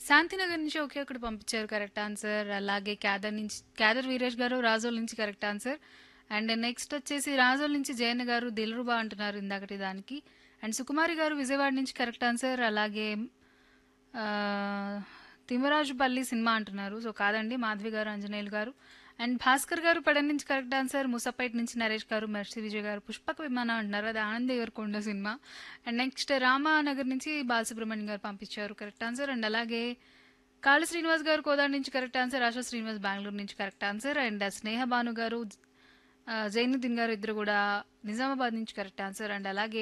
శాంతినగర్ నుంచి ఒకే ఒకటి పంపించారు కరెక్ట్ ఆన్సర్. అలాగే క్యాదర్ వీరేష్ గారు రాజోల్ నుంచి కరెక్ట్ ఆన్సర్. అండ్ నెక్స్ట్ వచ్చేసి రాజోల్ నుంచి జయన్న గారు దిల్రుబా అంటున్నారు ఇందాకటి దానికి. అండ్ సుకుమారి గారు విజయవాడ నుంచి కరెక్ట్ ఆన్సర్. అలాగే ఆ, తిమ్మరాజుపల్లి సినిమా అంటున్నారు. సో కాదండి, మాధవి గారు ఆంజనేయులు గారు. అండ్ భాస్కర్ గారు పడన్ నుంచి కరెక్ట్ ఆన్సర్. ముసాపేట్ నుంచి నరేష్ గారు, మెర్సీ విజయ్ గారు పుష్పక విమానం అంటున్నారు, అది Anand Devarakonda cinema. And next Ramanagar నుంచి బాలసుబ్రహ్మణ్యం గారు పంపించారు కరెక్ట్ ఆన్సర్. అండ్ అలాగే కాళ శ్రీనివాస్ గారు కోదాడ నుంచి కరెక్ట్ ఆన్సర్. ఆశా శ్రీనివాస్ బెంగళూరు నుంచి కరెక్ట్ ఆన్సర్. అండ్ స్నేహ భాను గారు జైనుద్దీన్ గారు ఇద్దరు కూడా నిజామాబాద్ నుంచి కరెక్ట్ ఆన్సర్. అండ్ అలాగే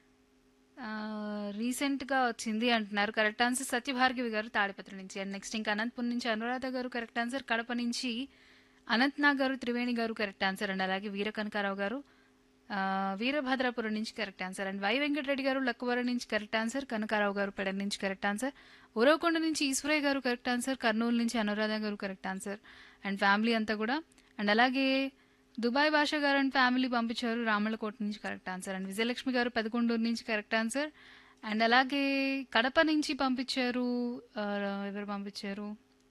రీసెంట్గా వచ్చింది అంటున్నారు కరెక్ట్ ఆన్సర్. సత్యభార్గవి గారు తాడిపత్రి నుంచి. అండ్ నెక్స్ట్ ఇంకా అనంతపురం నుంచి అనురాధ గారు కరెక్ట్ ఆన్సర్. కడప నుంచి అనంతనాగ్ గారు, త్రివేణి గారు కరెక్ట్ ఆన్సర్. అండ్ అలాగే వీర కనకారావు గారు వీరభద్రాపురం నుంచి correct answer. And why Venkatareddy గారు లక్కవరం నుంచి కరెక్ట్ ఆన్సర్. కనకారావు గారు పెడన్ నుంచి కరెక్ట్ ఆన్సర్. ఉరవకొండ నుంచి ఈశ్వరయ్య గారు కరెక్ట్ ఆన్సర్. కర్నూలు నుంచి అనురాధ గారు కరెక్ట్ ఆన్సర్. అండ్ ఫ్యామిలీ అంతా కూడా. అండ్ అలాగే దుబాయ్ భాష గారు అండ్ ఫ్యామిలీ పంపించారు రామలకోట నుంచి కరెక్ట్ ఆన్సర్. అండ్ విజయలక్ష్మి గారు పెదకొండూరు నుంచి కరెక్ట్ ఆన్సర్. అండ్ అలాగే కడప నుంచి పంపించారు. ఆ, ఎవరు పంపించారు?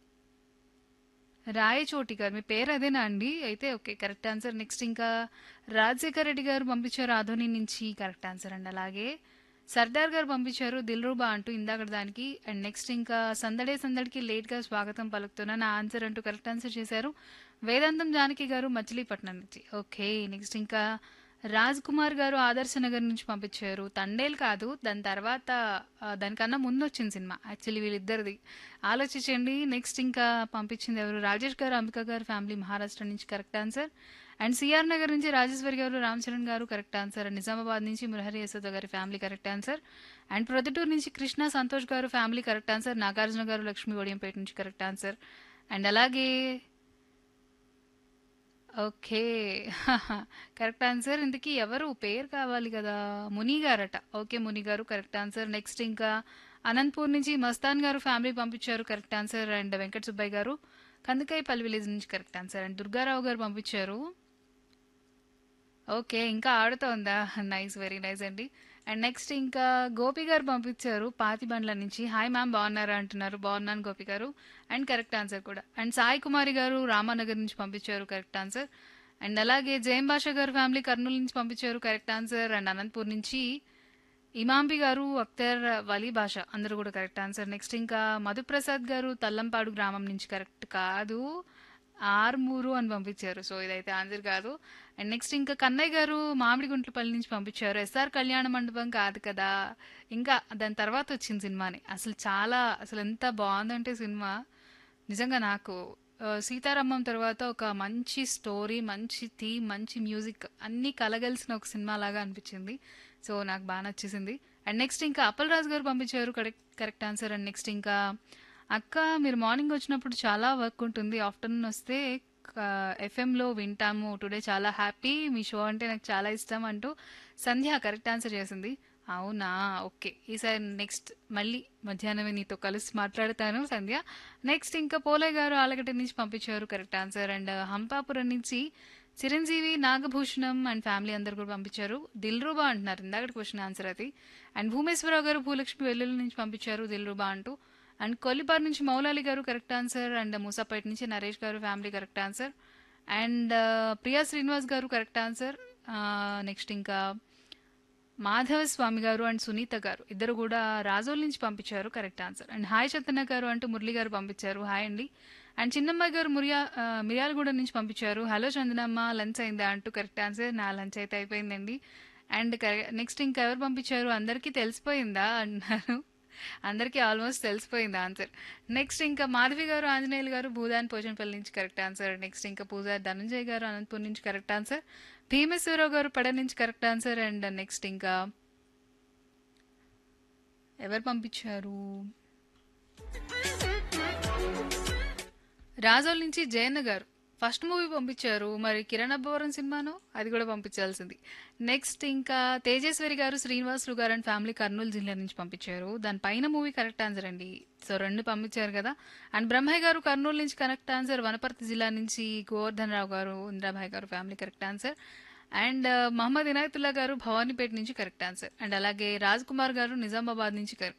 రాయచోటి గారు, మీ పేరు అదేనా అండి? అయితే ఓకే, కరెక్ట్ ఆన్సర్. నెక్స్ట్ ఇంకా రాజశేఖర్ రెడ్డి గారు పంపించారు ఆధోని నుంచి కరెక్ట్ ఆన్సర్. అండ్ అలాగే సర్దార్ గారు పంపించారు దిల్రూబా అంటూ ఇందాక దానికి. అండ్ నెక్స్ట్ ఇంకా సందడే సందడికి లేట్గా స్వాగతం పలుకుతున్నా నా ఆన్సర్ అంటూ కరెక్ట్ ఆన్సర్ చేశారు వేదాంతం జానకి గారు మచిలీపట్నం నుంచి. ఓకే, నెక్స్ట్ ఇంకా రాజ్ కుమార్ గారు ఆదర్శ నగర్ నుంచి పంపించారు. తండేల్ కాదు, దాని తర్వాత దానికన్నా ముందు వచ్చిన సినిమా యాక్చువల్లీ వీళ్ళిద్దరిది. ఆలోచించండి. నెక్స్ట్ ఇంకా పంపించింది ఎవరు? రాజేష్ గారు, అంబిక గారు ఫ్యామిలీ మహారాష్ట్ర నుంచి correct answer. And CR Nagar నుంచి రాజేశ్వరి గారు, రామ్ చరణ్ గారు కరెక్ట్ ఆన్సర్. అండ్ నిజామాబాద్ నుంచి మురహరి యశోద గారి family correct answer. And Proddatur నుంచి కృష్ణ సంతోష్ గారు ఫ్యామిలీ కరెక్ట్ ఆన్సర్. నాగార్జున గారు లక్ష్మీ ఒడియంపేట నుంచి కరెక్ట్ ఆన్సర్. అండ్ అలాగే ఓకే. Correct answer. ఇంతకీ ఎవరు పేరు కావాలి కదా? ముని గారట. ఓకే, ముని గారు కరెక్ట్ ఆన్సర్. నెక్స్ట్ ఇంకా అనంతపూర్ నుంచి మస్తాన్ గారు ఫ్యామిలీ పంపించారు correct answer. And Venkata Subbaiah గారు కందుకైపల్లి విలేజ్ నుంచి కరెక్ట్ ఆన్సర్. అండ్ దుర్గారావు గారు పంపించారు. ఓకే, ఇంకా ఆడుతోందా? నైస్, వెరీ నైస్ అండి. అండ్ నెక్స్ట్ ఇంకా గోపి గారు పంపించారు పాతిబండ్ల నుంచి. హాయ్ మ్యామ్, బాగున్నారా అంటున్నారు. బాగున్నాను గోపి గారు. అండ్ కరెక్ట్ ఆన్సర్ కూడా. అండ్ సాయి కుమారి గారు రామానగర్ నుంచి పంపించారు కరెక్ట్ ఆన్సర్. అండ్ అలాగే జయం భాష గారు ఫ్యామిలీ కర్నూలు నుంచి పంపించారు కరెక్ట్ ఆన్సర్. అండ్ అనంతపూర్ నుంచి ఇమాంబి గారు, అఖ్తర్ వలీ భాష అందరూ కూడా కరెక్ట్ ఆన్సర్. నెక్స్ట్ ఇంకా మధుప్రసాద్ గారు తల్లంపాడు గ్రామం నుంచి కరెక్ట్ కాదు, ఆర్మూరు అని పంపించారు. సో ఇదైతే ఆన్సర్ కాదు. అండ్ నెక్స్ట్ ఇంకా కన్నయ్య గారు మామిడి గుంట్లపల్లి నుంచి పంపించారు. ఎస్ఆర్ కళ్యాణ మండపం కాదు కదా, ఇంకా దాని తర్వాత వచ్చిన సినిమాని. అసలు ఎంత బాగుందంటే సినిమా నిజంగా నాకు సీతారామం తర్వాత ఒక మంచి స్టోరీ, మంచి థీమ్, మంచి మ్యూజిక్ అన్నీ కలగలిసిన ఒక సినిమా లాగా అనిపించింది. సో నాకు బాగా నచ్చేసింది. అండ్ నెక్స్ట్ ఇంకా అప్పల్ రాజు గారు పంపించారు correct correct answer. And next ఇంకా అక్క, మీరు మార్నింగ్ వచ్చినప్పుడు చాలా వర్క్ ఉంటుంది, ఆఫ్టర్నూన్ వస్తే ఎఫ్ఎంలో వింటాము, టుడే చాలా హ్యాపీ, మీ షో అంటే నాకు చాలా ఇష్టం అంటూ సంధ్య కరెక్ట్ ఆన్సర్ చేసింది. అవునా, ఓకే, ఈసారి నెక్స్ట్ మళ్ళీ మధ్యాహ్నమే నీతో కలిసి మాట్లాడతాను సంధ్య. నెక్స్ట్ ఇంకా పోలయ్య గారు ఆలగడ్డ నుంచి పంపించారు కరెక్ట్ ఆన్సర్. అండ్ హంపాపురం నుంచి చిరంజీవి, నాగభూషణం అండ్ ఫ్యామిలీ అందరు కూడా పంపించారు దిల్రూబా అంటున్నారు, ఇందాక క్వశ్చన్ ఆన్సర్ అది. అండ్ భూమేశ్వరరావు గారు భూలక్ష్మి వెల్లుల్లి నుంచి పంపించారు దిల్రూబా అంటూ. అండ్ కొల్లిపార్ నుంచి మౌలాలి గారు కరెక్ట్ ఆన్సర్. అండ్ మూసాపేట నుంచి నరేష్ గారు family correct answer. And Priya Srinivas గారు కరెక్ట్ ఆన్సర్. నెక్స్ట్ ఇంకా మాధవ స్వామి గారు అండ్ సునీత గారు ఇద్దరు కూడా రాజోల్ నుంచి పంపించారు కరెక్ట్ ఆన్సర్. అండ్ హాయ్ చత్తన్న గారు అంటూ మురళి గారు పంపించారు హాయ్ అండి. అండ్ చిన్నమ్మాయి గారు మిర్యాలగూడ నుంచి పంపించారు హలో చందనమ్మ, లంచ్ అయిందా అంటూ కరెక్ట్ ఆన్సర్. నా లంచ్ అయితే అయిపోయిందండి. అండ్ నెక్స్ట్ ఇంకా ఎవరు పంపించారు? అందరికీ తెలిసిపోయిందా అన్నారు. అందరికీ ఆల్మోస్ట్ తెలిసిపోయింది ఆన్సర్. నెక్స్ట్ ఇంకా మాధవి గారు, ఆంజనేయులు గారు భూదాన్ పోచంపల్లి నుంచి కరెక్ట్ ఆన్సర్. నెక్స్ట్ ఇంకా పూజారి ధనంజయ్ గారు అనంతపూర్ నుంచి కరెక్ట్ ఆన్సర్. భీమేశ్వరరావు గారు పడ నుంచి కరెక్ట్ ఆన్సర్. అండ్ నెక్స్ట్ ఇంకా ఎవరు పంపించారు? రాజోల్ నుంచి జయన్న గారు ఫస్ట్ మూవీ పంపించారు. మరి కిరణ్ అబ్బవరం సినిమాను అది కూడా పంపించాల్సింది. నెక్స్ట్ ఇంకా తేజేశ్వరి గారు, శ్రీనివాసులు గారు అండ్ ఫ్యామిలీ కర్నూలు జిల్లా నుంచి పంపించారు. దానిపైన మూవీ కరెక్ట్ ఆన్సర్ అండి. సో రెండు పంపించారు కదా. అండ్ బ్రహ్మయ్య గారు కర్నూలు నుంచి కరెక్ట్ ఆన్సర్. వనపర్తి జిల్లా నుంచి గోవర్ధన్ రావు గారు, ఇంద్రాభాయ్ గారు family correct answer. And Mohammed Inayatullah గారు భవానీపేట నుంచి కరెక్ట్ ఆన్సర్. అండ్ అలాగే రాజ్ కుమార్ గారు నిజామాబాద్ నుంచి